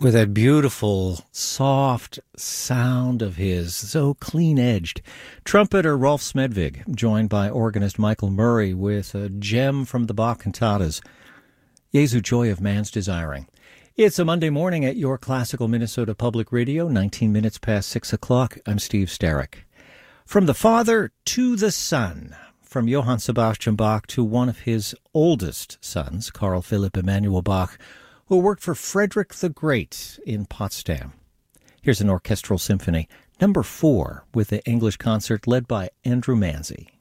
with that beautiful, soft sound of his, so clean-edged. Trumpeter Rolf Smedvig, joined by organist Michael Murray with a gem from the Bach cantatas, Jesu Joy of Man's Desiring. It's a Monday morning at your Classical Minnesota Public Radio, 19 minutes past 6 o'clock. I'm Steve Starrick. From the Father to the Son, from Johann Sebastian Bach to one of his oldest sons, Carl Philipp Emanuel Bach, who worked for Frederick the Great in Potsdam. Here's an orchestral symphony, number 4, with the English concert led by Andrew Manzi.